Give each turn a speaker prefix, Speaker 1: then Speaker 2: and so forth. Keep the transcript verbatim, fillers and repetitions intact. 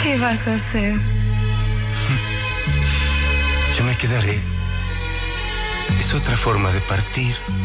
Speaker 1: ¿Qué vas a hacer?
Speaker 2: Yo me quedaré. Es otra forma de partir.